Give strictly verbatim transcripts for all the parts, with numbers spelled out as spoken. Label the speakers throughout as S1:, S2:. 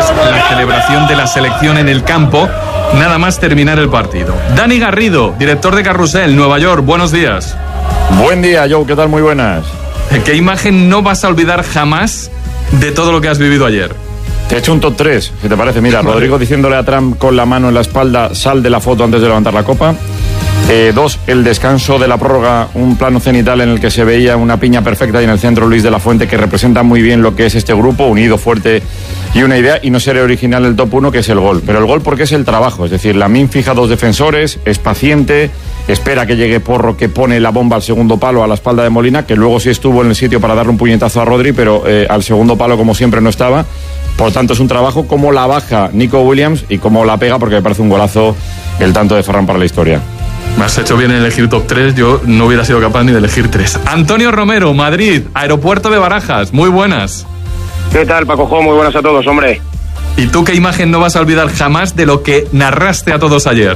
S1: la celebración de la selección en el campo, nada más terminar el partido. Dani Garrido, director de Carrusel, Nueva York, buenos días.
S2: Buen día, Joe, ¿qué tal? Muy buenas.
S1: ¿Qué imagen no vas a olvidar jamás de todo lo que has vivido ayer?
S2: Te he hecho un top tres, si te parece. Mira, Rodrigo diciéndole a Trump con la mano en la espalda, sal de la foto antes de levantar la copa. Eh, dos, el descanso de la prórroga, un plano cenital en el que se veía una piña perfecta y en el centro Luis de la Fuente, que representa muy bien lo que es este grupo, unido, fuerte y una idea, y no seré original el top uno, que es el gol. Pero el gol porque es el trabajo, es decir, Lamine fija dos defensores, es paciente, espera que llegue Porro, que pone la bomba al segundo palo a la espalda de Molina, que luego sí estuvo en el sitio para darle un puñetazo a Rodri, pero eh, al segundo palo, como siempre, no estaba. Por tanto, es un trabajo como la baja Nico Williams y como la pega, porque me parece un golazo el tanto de Ferran para la historia.
S1: Me has hecho bien en elegir top tres, yo no hubiera sido capaz ni de elegir tres. Antonio Romero, Madrid, aeropuerto de Barajas, muy buenas.
S3: ¿Qué tal, Paco Jo? Muy buenas a todos, hombre.
S1: ¿Y tú qué imagen no vas a olvidar jamás de lo que narraste a todos ayer?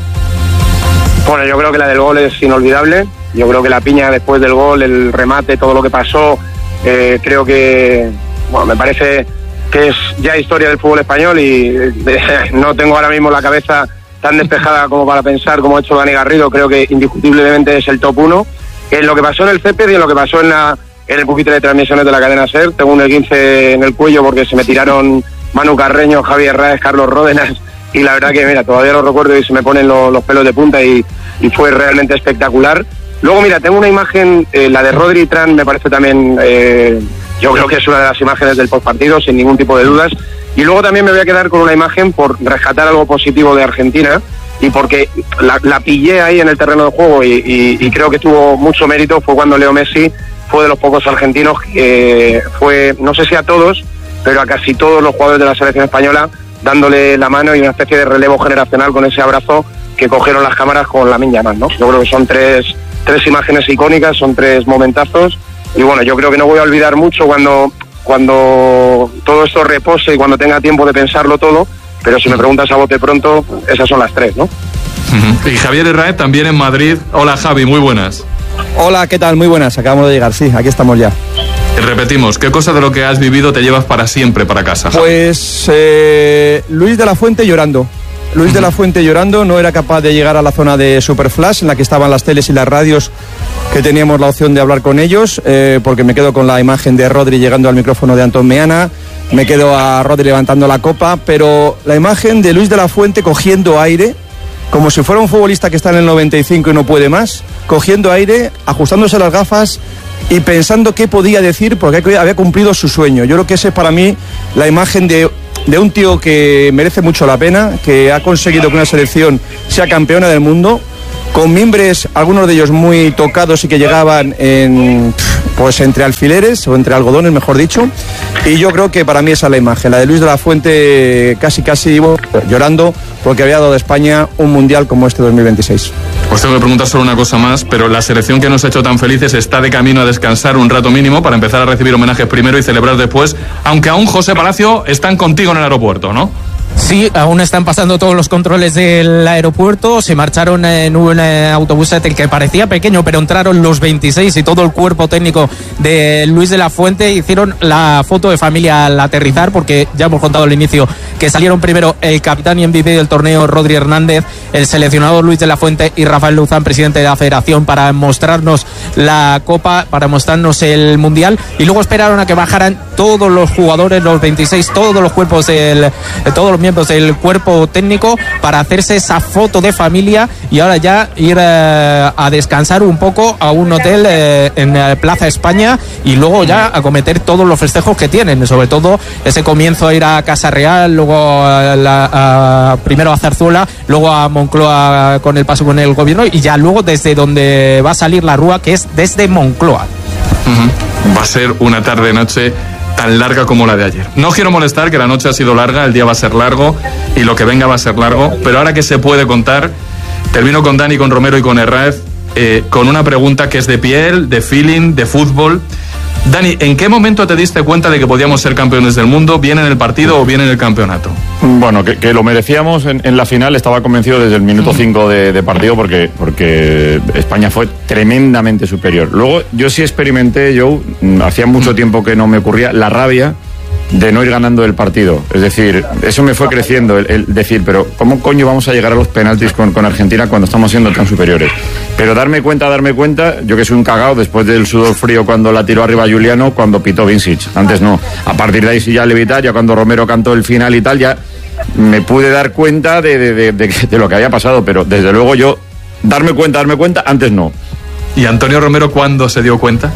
S3: Bueno, yo creo que la del gol es inolvidable. Yo creo que la piña después del gol, el remate, todo lo que pasó, eh, creo que, bueno, me parece que es ya historia del fútbol español y eh, no tengo ahora mismo la cabeza tan despejada como para pensar como ha hecho Dani Garrido. Creo que indiscutiblemente es el top uno. En lo que pasó en el césped y en lo que pasó en, la, en el pupitre de transmisiones de la cadena SER, tengo un esguince en el cuello porque se me tiraron Manu Carreño, Javier Raez, Carlos Ródenas, y la verdad que, mira, todavía lo recuerdo y se me ponen lo, los pelos de punta y, y fue realmente espectacular. Luego, mira, tengo una imagen, eh, la de Rodri y Tran me parece también, eh, yo creo que es una de las imágenes del postpartido, sin ningún tipo de dudas. Y luego también me voy a quedar con una imagen por rescatar algo positivo de Argentina y porque la, la pillé ahí en el terreno de juego y, y, y creo que tuvo mucho mérito. Fue cuando Leo Messi fue de los pocos argentinos que fue, no sé si a todos, pero a casi todos los jugadores de la selección española, dándole la mano y una especie de relevo generacional con ese abrazo que cogieron las cámaras con Lamine Yamal, ¿no? Yo creo que son tres, tres imágenes icónicas, son tres momentazos y bueno, yo creo que no voy a olvidar mucho cuando, cuando todo esto repose y cuando tenga tiempo de pensarlo todo, pero si me preguntas a bote pronto, esas son las tres, ¿no?
S1: Uh-huh. Y Javier Herráez también en Madrid. Hola, Javi, muy buenas.
S4: Hola, ¿qué tal? Muy buenas, acabamos de llegar, sí, aquí estamos ya.
S1: Repetimos, ¿qué cosa de lo que has vivido te llevas para siempre para casa, Javi?
S4: Pues eh, Luis de la Fuente llorando. Luis uh-huh. de la Fuente llorando, no era capaz de llegar a la zona de Superflash, en la que estaban las teles y las radios, que teníamos la opción de hablar con ellos, eh, porque me quedo con la imagen de Rodri llegando al micrófono de Antón Meana, me quedo a Rodri levantando la copa, pero la imagen de Luis de la Fuente cogiendo aire, como si fuera un futbolista que está en el noventa y cinco y no puede más, cogiendo aire, ajustándose las gafas y pensando qué podía decir porque había cumplido su sueño. Yo creo que esa es para mí la imagen de, de un tío que merece mucho la pena, que ha conseguido que una selección sea campeona del mundo, con mimbres, algunos de ellos muy tocados y que llegaban en, pues entre alfileres o entre algodones, mejor dicho. Y yo creo que para mí esa es la imagen, la de Luis de la Fuente casi casi llorando porque había dado a España un mundial como este dos mil veintiséis.
S1: Os tengo que preguntar solo una cosa más, pero la selección que nos ha hecho tan felices está de camino a descansar un rato mínimo para empezar a recibir homenajes primero y celebrar después, aunque aún, José Palacio, están contigo en el aeropuerto, ¿no?
S5: Sí, aún están pasando todos los controles del aeropuerto, se marcharon en un autobús que parecía pequeño, pero entraron los veintiséis y todo el cuerpo técnico de Luis de la Fuente, hicieron la foto de familia al aterrizar, porque ya hemos contado al inicio que salieron primero el capitán y M V P del torneo Rodri Hernández, el seleccionador Luis de la Fuente y Rafael Luzán, presidente de la federación, para mostrarnos la copa, para mostrarnos el mundial, y luego esperaron a que bajaran todos los jugadores, los veintiséis, todos los cuerpos del, todos los miembros del cuerpo técnico, para hacerse esa foto de familia y ahora ya ir eh, a descansar un poco a un hotel eh, en eh, Plaza España y luego ya a cometer todos los festejos que tienen, sobre todo ese comienzo a ir a Casa Real, luego a la, a, primero a Zarzuela, luego a Moncloa con el paso con el gobierno y ya luego desde donde va a salir la Rúa, que es desde Moncloa.
S1: Uh-huh. Va a ser una tarde-noche tan larga como la de ayer. No quiero molestar, que la noche ha sido larga, el día va a ser largo y lo que venga va a ser largo, pero ahora que se puede contar, termino con Dani, con Romero y con Herráez, eh, con una pregunta que es de piel, de feeling, de fútbol. Dani, ¿en qué momento te diste cuenta de que podíamos ser campeones del mundo, bien en el partido o bien en el campeonato?
S2: Bueno, que, que lo merecíamos en, en la final, estaba convencido desde el minuto cinco de, de partido porque, porque España fue tremendamente superior. Luego yo sí experimenté, yo hacía mucho tiempo que no me ocurría, la rabia de no ir ganando el partido. Es decir, eso me fue creciendo, el, el decir, pero ¿cómo coño vamos a llegar a los penaltis con, con Argentina cuando estamos siendo tan superiores? Pero darme cuenta, darme cuenta, yo que soy un cagao después del sudor frío cuando la tiró arriba Juliano, cuando pitó Vincic. Antes no. A partir de ahí sí ya levitar, ya cuando Romero cantó el final y tal, ya me pude dar cuenta de, de, de, de, de lo que había pasado, pero desde luego yo, darme cuenta, darme cuenta, antes no.
S1: ¿Y Antonio Romero cuándo se dio cuenta?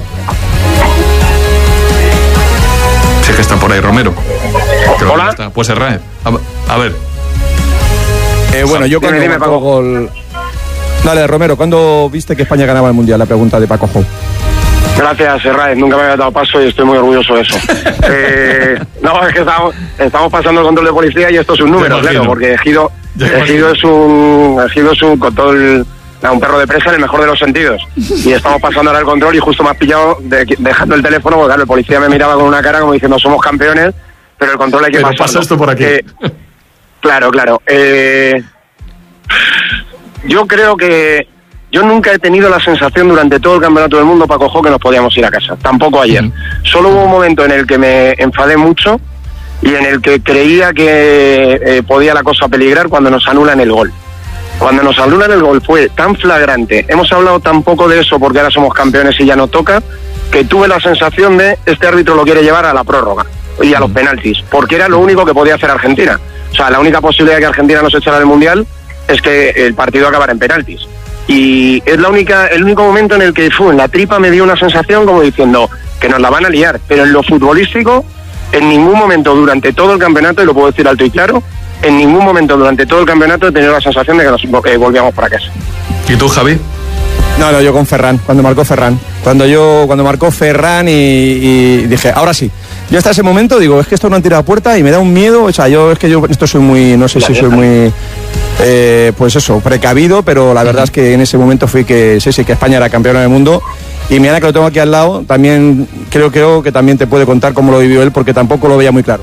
S1: Sí que está por ahí Romero. Creo
S3: Hola.
S1: que está. Pues Herráez. A, a ver.
S4: Eh, bueno, yo cuando
S3: Dime, dime,
S4: marcó
S3: Paco.
S4: gol... Dale, Romero, ¿cuándo viste que España ganaba el Mundial? La pregunta de Paco Jou.
S3: Gracias, Herráez. Nunca me había dado paso y estoy muy orgulloso de eso. eh, no, es que estamos, estamos pasando el control de policía y esto es un número,
S1: imagino.
S3: claro, porque Ejido,
S1: Ya
S3: Ejido es un, Ejido es un, con todo el, un perro de presa en el mejor de los sentidos. Y estamos pasando ahora el control y justo me has pillado de, dejando el teléfono, porque claro, el policía me miraba con una cara como diciendo somos campeones, pero el control hay que
S1: Pero
S3: pasarlo.
S1: pasa esto por aquí.
S3: Eh, claro, claro. Eh, yo creo que yo nunca he tenido la sensación durante todo el campeonato del mundo, Paco Jo, que nos podíamos ir a casa. Tampoco ayer.
S1: Mm.
S3: Solo hubo un momento en el que me enfadé mucho y en el que creía que eh, podía la cosa peligrar cuando nos anulan el gol. Cuando nos anulan el gol fue tan flagrante, hemos hablado tan poco de eso porque ahora somos campeones y ya no toca, que tuve la sensación de este árbitro lo quiere llevar a la prórroga y a los penaltis, porque era lo único que podía hacer Argentina. O sea, la única posibilidad de que Argentina nos echara del Mundial es que el partido acabara en penaltis. Y es la única, el único momento en el que fu, en la tripa me dio una sensación como diciendo que nos la van a liar, pero en lo futbolístico, en ningún momento durante todo el campeonato, y lo puedo decir alto y claro, en ningún momento durante todo el campeonato he tenido la sensación de que nos eh, volvíamos para casa.
S1: ¿Y tú, Javi?
S4: No, no, yo con Ferran, cuando marcó Ferran. Cuando yo, cuando marcó Ferran y, y dije, ahora sí. Yo hasta ese momento digo, es que esto no han tirado a puerta y me da un miedo, o sea, yo es que yo esto soy muy, no sé si soy muy, eh, pues eso, precavido, pero la verdad es que en ese momento fui que, sí, sí, que España era campeona del mundo. Y mira que lo tengo aquí al lado, también creo, creo que también te puede contar cómo lo vivió él, porque tampoco lo veía muy claro.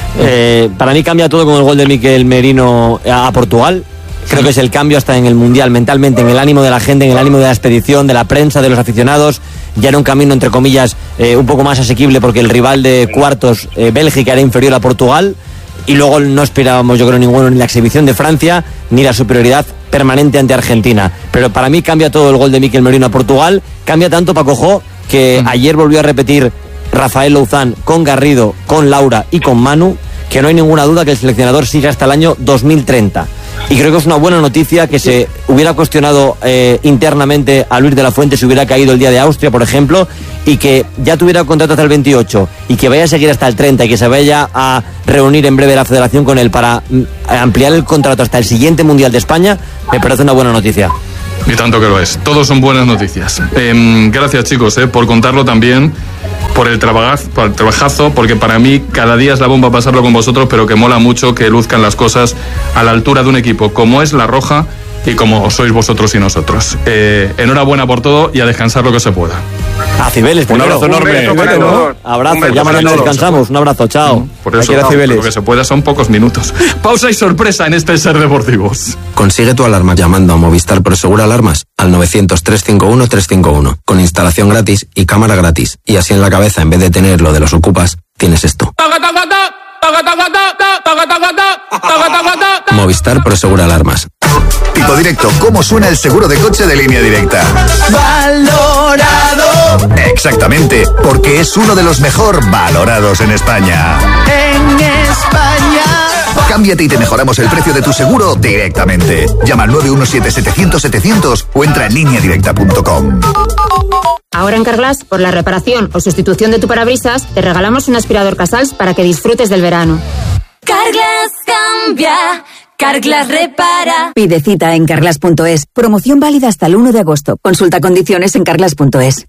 S6: Eh, para mí cambia todo con el gol de Mikel Merino a, a Portugal. Creo que es el cambio hasta en el Mundial, mentalmente, en el ánimo de la gente, en el ánimo de la expedición, de la prensa, de los aficionados. Ya era un camino, entre comillas, eh, un poco más asequible porque el rival de cuartos, eh, Bélgica, era inferior a Portugal. Y luego no esperábamos, yo creo, ninguno, ni la exhibición de Francia, ni la superioridad permanente ante Argentina. Pero para mí cambia todo el gol de Mikel Merino a Portugal. Cambia tanto, Paco Jo, que ayer volvió a repetir Rafael Louzán con Garrido, con Laura y con Manu, que no hay ninguna duda que el seleccionador siga hasta el año dos mil treinta. Y creo que es una buena noticia que se hubiera cuestionado eh, internamente a Luis de la Fuente si hubiera caído el día de Austria, por ejemplo, y que ya tuviera contrato hasta el veintiocho y que vaya a seguir hasta el treinta y que se vaya a reunir en breve la federación con él para mm, ampliar el contrato hasta el siguiente Mundial de España, me parece una buena noticia.
S1: Y tanto que lo es. Todos son buenas noticias. Eh, gracias, chicos, eh, por contarlo también, por el, trabajazo, por el trabajazo, porque para mí cada día es la bomba pasarlo con vosotros, pero que mola mucho que luzcan las cosas a la altura de un equipo como es La Roja y como sois vosotros y nosotros. Eh, enhorabuena por todo y a descansar lo que se pueda.
S6: A Cibeles,
S2: Un
S6: primero.
S2: abrazo enorme.
S3: Un beso para
S4: Bueno,
S3: todos.
S6: Abrazo,
S3: Un beso
S6: ya
S3: para
S6: mañana
S3: todos.
S6: descansamos. Un abrazo, chao.
S1: Por
S4: Hay
S1: eso,
S4: que ir a Cibeles.
S1: lo que se pueda son pocos minutos. Pausa y sorpresa en este Ser Deportivos.
S7: Consigue tu alarma llamando a Movistar Prosegura Alarmas al novecientos, trescientos cincuenta y uno, trescientos cincuenta y uno, con instalación gratis y cámara gratis. Y así en la cabeza, en vez de tener lo de los ocupas, tienes esto. Movistar Prosegura Alarmas.
S8: Tipo directo, ¿cómo suena el seguro de coche de Línea Directa? Valorado. Exactamente, porque es uno de los mejor valorados en España. En España. Cámbiate y te mejoramos el precio de tu seguro directamente. Llama al nueve uno siete, setecientos, setecientos o entra en línea directa punto com.
S9: Ahora en Carglass, por la reparación o sustitución de tu parabrisas, te regalamos un aspirador Casals para que disfrutes del verano.
S10: Carglass cambia, Carglass repara.
S11: Pide cita en carglass punto es. Promoción válida hasta el uno de agosto. Consulta condiciones en carglass punto es.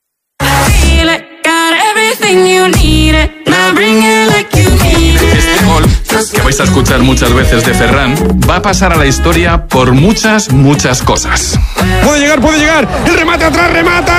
S1: Este gol, que vais a escuchar muchas veces de Ferran, va a pasar a la historia por muchas, muchas cosas.
S4: Puede llegar, puede llegar. El remate atrás, remata.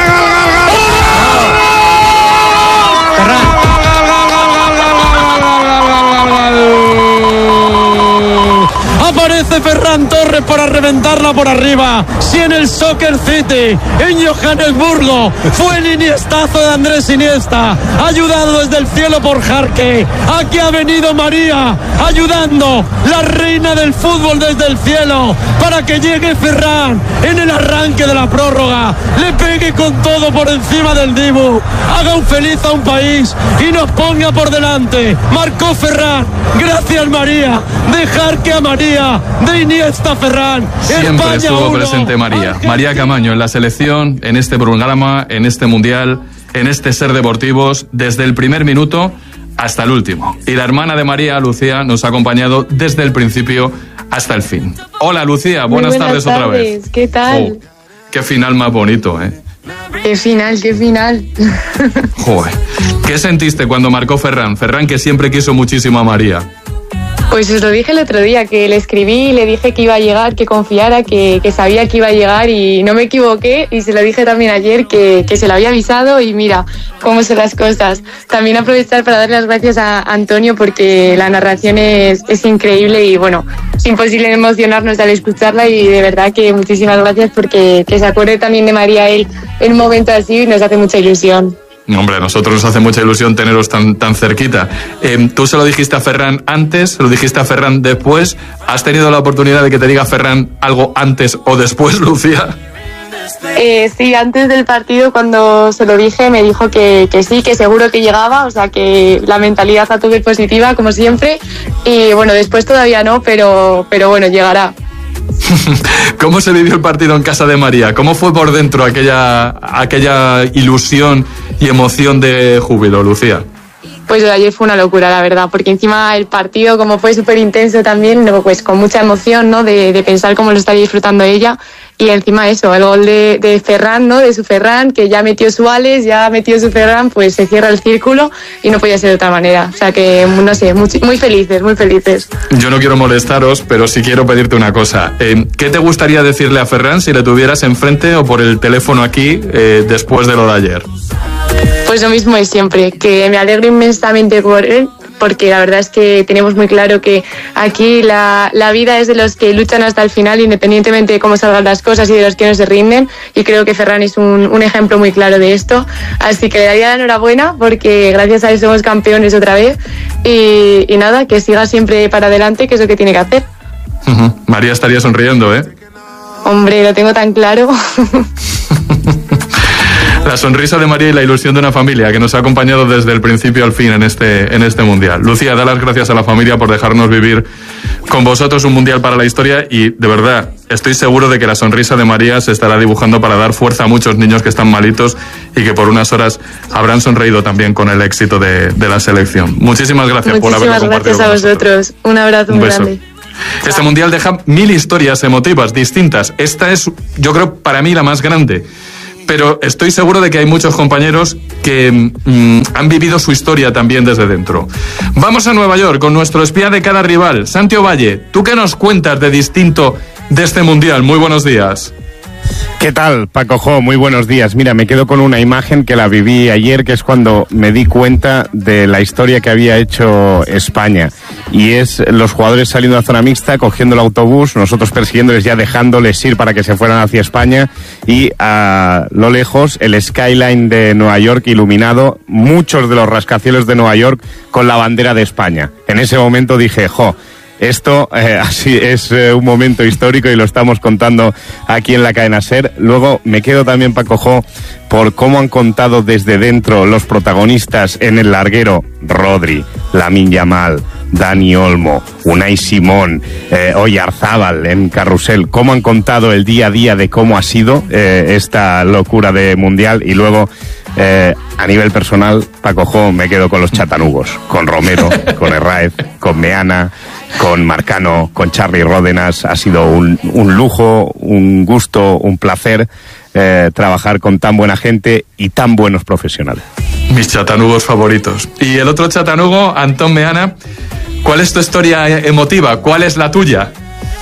S6: Aparece Ferran.
S12: Ferran Torres para reventarla por arriba. Si en el Soccer City, en Johannesburgo, fue el iniestazo de Andrés Iniesta, ayudado desde el cielo por Jarque. Aquí ha venido María, ayudando, la reina del fútbol desde el cielo, para que llegue Ferran en el arranque de la prórroga, le pegue con todo por encima del Dibu, haga un feliz a un país y nos ponga por delante. Marcó Ferran, gracias María, de Jarque a María, de Iniesta a Ferran.
S1: Siempre
S12: España
S1: estuvo
S12: uno,
S1: presente María.
S12: Argentina.
S1: María Camaño en la selección, en este programa, en este mundial, en este Ser Deportivos, desde el primer minuto hasta el último. Y la hermana de María, Lucía, nos ha acompañado desde el principio hasta el fin. Hola Lucía, buenas,
S13: Muy buenas
S1: tardes, otra vez.
S13: ¿Qué tal?
S1: Oh, qué final más bonito, ¿eh?
S13: Qué final, qué final.
S1: Joder. ¿Qué sentiste cuando marcó Ferran? Ferran que siempre quiso muchísimo a María.
S13: Pues os lo dije el otro día, que le escribí y le dije que iba a llegar, que confiara, que, que sabía que iba a llegar y no me equivoqué, y se lo dije también ayer que, que se lo había avisado y mira cómo son las cosas. También aprovechar para darle las gracias a Antonio porque la narración es, es increíble y bueno, es imposible emocionarnos al escucharla y de verdad que muchísimas gracias porque que se acuerde también de María él en un momento así nos hace mucha ilusión.
S1: Hombre, a nosotros nos hace mucha ilusión teneros tan, tan cerquita. Eh, ¿Tú se lo dijiste a Ferran antes? ¿Se lo dijiste a Ferran después? ¿Has tenido la oportunidad de que te diga Ferran algo antes o después, Lucía?
S13: Eh, sí, antes del partido cuando se lo dije me dijo que, que sí, que seguro que llegaba, o sea que la mentalidad a tope positiva como siempre y bueno, después todavía no, pero, pero bueno, llegará.
S1: ¿Cómo se vivió el partido en casa de María? ¿Cómo fue por dentro aquella, aquella ilusión y emoción de júbilo, Lucía?
S13: Pues ayer fue una locura, la verdad, porque encima el partido, como fue súper intenso también, pues con mucha emoción, ¿no? De, de pensar cómo lo estaría disfrutando ella. Y encima eso, el gol de, de Ferran, ¿no? De su Ferran, que ya metió su Alex, ya metió su Ferran, pues se cierra el círculo y no podía ser de otra manera. O sea que, no sé, muy, muy felices, muy felices.
S1: Yo no quiero molestaros, pero sí quiero pedirte una cosa. Eh, ¿Qué te gustaría decirle a Ferran si le tuvieras enfrente o por el teléfono aquí eh, después de lo de ayer?
S13: Pues lo mismo de siempre, que me alegro inmensamente por él, porque la verdad es que tenemos muy claro que aquí la, la vida es de los que luchan hasta el final, independientemente de cómo salgan las cosas y de los que no se rinden, y creo que Ferran es un, un ejemplo muy claro de esto, así que le daría la enhorabuena porque gracias a él somos campeones otra vez, y, y nada, que siga siempre para adelante, que es lo que tiene que hacer.
S1: Uh-huh. María estaría sonriendo, ¿eh?
S13: Hombre, lo tengo tan claro.
S1: La sonrisa de María y la ilusión de una familia que nos ha acompañado desde el principio al fin en este, en este mundial. Lucía, da las gracias a la familia por dejarnos vivir con vosotros un mundial para la historia y, de verdad, estoy seguro de que la sonrisa de María se estará dibujando para dar fuerza a muchos niños que están malitos y que por unas horas habrán sonreído también con el éxito de, de la selección. Muchísimas gracias
S13: Muchísimas
S1: por haberlo compartido
S13: gracias a vosotros. Un abrazo muy grande.
S1: Este mundial deja mil historias emotivas distintas. Esta es, yo creo, para mí la más grande. Pero estoy seguro de que hay muchos compañeros que mmm, han vivido su historia también desde dentro. Vamos a Nueva York con nuestro espía de cada rival, Santi Ovalle. ¿Tú qué nos cuentas de distinto de este mundial? Muy buenos días.
S14: ¿Qué tal, Paco Jo? Muy buenos días. Mira, me quedo con una imagen que la viví ayer, que es cuando me di cuenta de la historia que había hecho España. Y es los jugadores saliendo a la zona mixta, cogiendo el autobús, nosotros persiguiéndoles ya, dejándoles ir para que se fueran hacia España. Y a lo lejos, el skyline de Nueva York iluminado, muchos de los rascacielos de Nueva York con la bandera de España. En ese momento dije, jo, esto eh, así es eh, un momento histórico y lo estamos contando aquí en la cadena SER. Luego me quedo también, Paco Jo, por cómo han contado desde dentro los protagonistas en el larguero: Rodri, Lamine Yamal, Dani Olmo, Unai Simón, eh, Oyarzábal en Carrusel. Cómo han contado el día a día de cómo ha sido eh, esta locura de mundial. Y luego, eh, a nivel personal, Paco Jo, me quedo con los chatanugos, con Romero, con Herráez, con Meana, con Marcano, con Charly Ródenas. Ha sido un, un lujo, un gusto, un placer eh, trabajar con tan buena gente y tan buenos profesionales.
S1: Mis chatanugos favoritos. Y el otro chatanugo, Antón Meana, ¿cuál es tu historia emotiva? ¿Cuál es la tuya?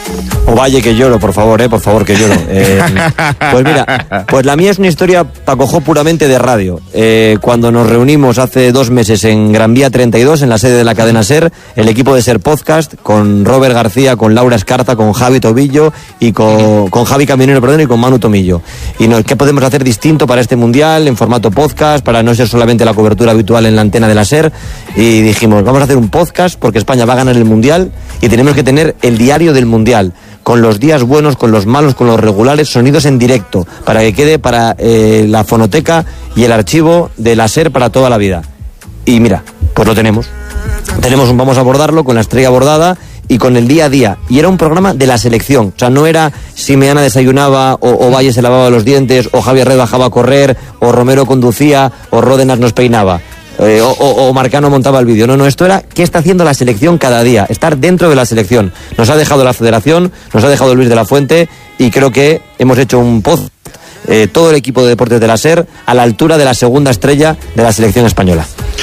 S6: O Valle, que lloro, por favor, eh, por favor, que lloro. Eh, pues mira, pues la mía es una historia, Paco, puramente de radio. Eh, cuando nos reunimos hace dos meses en Gran Vía treinta y dos, en la sede de la cadena SER, el equipo de SER Podcast, con Robert García, con Laura Escarza, con Javi Tobillo y con, con Javi Camionero, perdón, y con Manu Tomillo. Y nos, ¿qué podemos hacer distinto para este mundial en formato podcast, para no ser solamente la cobertura habitual en la antena de la SER? Y dijimos, vamos a hacer un podcast porque España va a ganar el mundial y tenemos que tener el diario del mundial, con los días buenos, con los malos, con los regulares, sonidos en directo, para que quede para eh, la fonoteca y el archivo de la SER para toda la vida. Y mira, pues lo tenemos. Tenemos un, vamos a abordarlo con la estrella bordada y con el día a día. Y era un programa de la selección. O sea, no era si Meana desayunaba, o, o Valle se lavaba los dientes, o Javier Red bajaba a correr, o Romero conducía, o Ródenas nos peinaba. Eh, o, o, o Marcano montaba el vídeo. No, no, esto era qué está haciendo la selección cada día, estar dentro de la selección. Nos ha dejado la federación, nos ha dejado Luis de la Fuente, y creo que hemos hecho un post, eh, todo el equipo de deportes de la SER, a la altura de la segunda estrella de la selección española.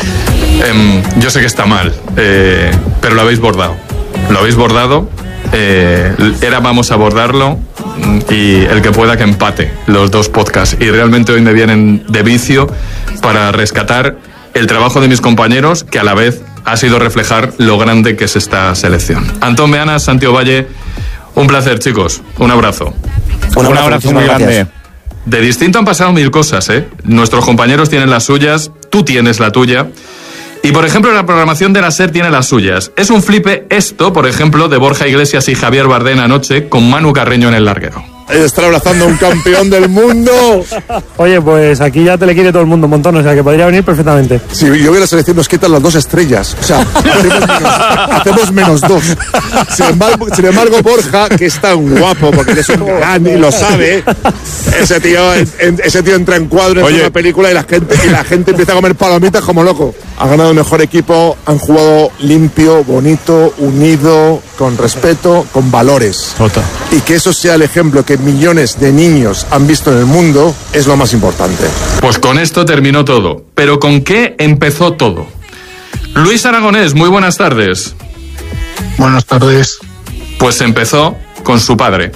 S1: Eh, yo sé que está mal, eh, pero lo habéis bordado. Lo habéis bordado, eh, era vamos a abordarlo, y el que pueda que empate los dos podcasts. Y realmente hoy me vienen de vicio para rescatar el trabajo de mis compañeros, que a la vez ha sido reflejar lo grande que es esta selección. Antón Meana, Santi Ovalle, un placer, chicos. Un abrazo.
S14: Un, un abrazo muy grande.
S1: De distinto han pasado mil cosas, ¿eh? Nuestros compañeros tienen las suyas, tú tienes la tuya. Y, por ejemplo, la programación de la SER tiene las suyas. Es un flipe esto, por ejemplo, de Borja Iglesias y Javier Bardén anoche con Manu Carreño en el larguero.
S15: Está abrazando a un campeón del mundo.
S16: Oye, pues aquí ya te le quiere todo el mundo un montón, o sea que podría venir perfectamente.
S15: Si yo voy a la selección nos quitan las dos estrellas, o sea, hacemos menos, hacemos menos dos. Sin embargo, sin embargo, Borja, que es tan guapo, porque es un galán y lo sabe, ese tío, en, ese tío entra en cuadro en una película y la gente y la gente empieza a comer palomitas como loco. Ha ganado el mejor equipo, han jugado limpio, bonito, unido, con respeto, con valores.
S14: Total.
S15: Y que eso sea el ejemplo que millones de niños han visto en el mundo es lo más importante.
S1: Pues con esto terminó todo. ¿Pero con qué empezó todo? Luis Aragonés, muy buenas tardes.
S17: Buenas tardes.
S1: Pues empezó con su padre.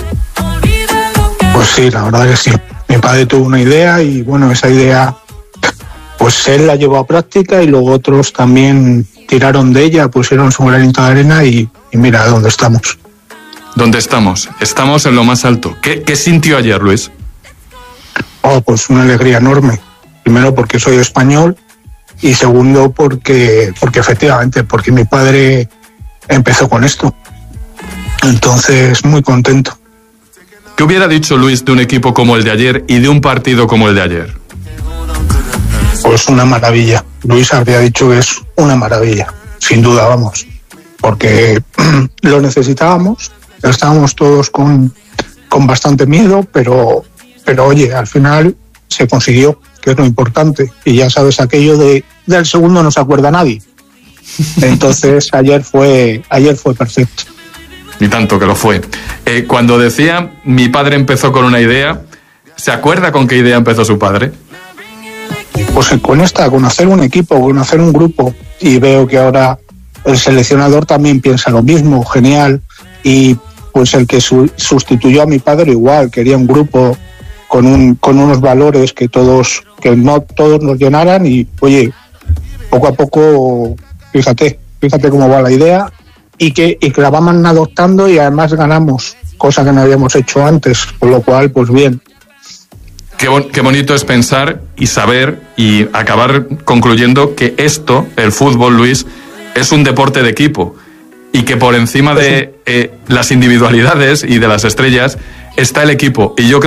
S17: Pues sí, la verdad que sí. Mi padre tuvo una idea y bueno, esa idea pues él la llevó a práctica y luego otros también tiraron de ella, pusieron su granito de arena y, y mira dónde estamos.
S1: ¿Dónde estamos? Estamos en lo más alto. ¿Qué, qué sintió ayer, Luis?
S17: Oh, pues una alegría enorme. Primero porque soy español y segundo porque, porque efectivamente, porque mi padre empezó con esto. Entonces, muy contento.
S1: ¿Qué hubiera dicho Luis de un equipo como el de ayer y de un partido como el de ayer?
S17: Pues una maravilla. Luis habría dicho que es una maravilla, sin duda, vamos. Porque lo necesitábamos. Estábamos todos con, con bastante miedo, pero, pero oye, al final se consiguió, que es lo importante. Y ya sabes aquello de del segundo no se acuerda nadie. Entonces ayer fue, ayer fue perfecto.
S1: Y tanto que lo fue. Eh, cuando decía, mi padre empezó con una idea, ¿se acuerda con qué idea empezó su padre?
S17: Pues con esta, con hacer un equipo, con hacer un grupo. Y veo que ahora el seleccionador también piensa lo mismo, genial. Y pues el que su, sustituyó a mi padre igual, quería un grupo con un con unos valores que todos que no todos nos llenaran y oye, poco a poco, fíjate, fíjate cómo va la idea y que, y que la vamos adoptando y además ganamos, cosa que no habíamos hecho antes, con lo cual, pues bien.
S1: Qué, bon- qué bonito es pensar y saber y acabar concluyendo que esto, el fútbol, Luis, es un deporte de equipo. Y que por encima de eh, las individualidades y de las estrellas está el equipo. Y yo creo